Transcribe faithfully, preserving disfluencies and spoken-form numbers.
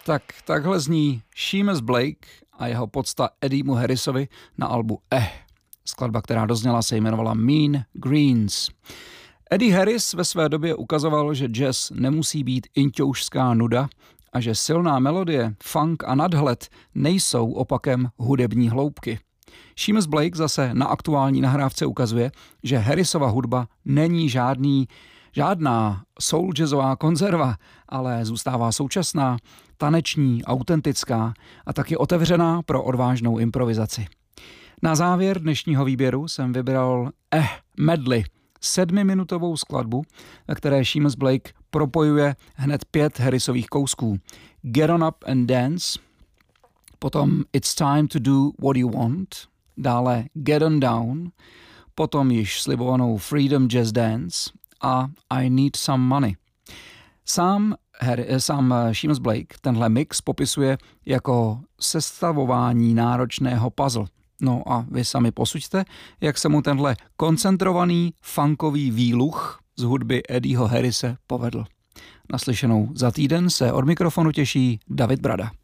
Tak takhle zní Seamus Blake a jeho podsta Eddiemu Harrisovi na albu Eh. Skladba, která dozněla, se jmenovala Mean Greens. Eddie Harris ve své době ukazoval, že jazz nemusí být inťoušská nuda a že silná melodie, funk a nadhled nejsou opakem hudební hloubky. Seamus Blake zase na aktuální nahrávce ukazuje, že Harrisova hudba není žádný, žádná soul jazzová konzerva, ale zůstává současná, taneční, autentická a taky otevřená pro odvážnou improvizaci. Na závěr dnešního výběru jsem vybral Eh medley, sedmiminutovou skladbu, ve které Seamus Blake propojuje hned pět Harrisových kousků. Get on up and dance, potom It's time to do what you want, dále Get on down, potom již slibovanou Freedom Jazz Dance a I need some money. Sám, Harry, sám Seamus Blake tenhle mix popisuje jako sestavování náročného puzzle. No a vy sami posuďte, jak se mu tenhle koncentrovaný funkový výluch z hudby Eddieho Harrise povedl. Naslyšenou za týden se od mikrofonu těší David Brada.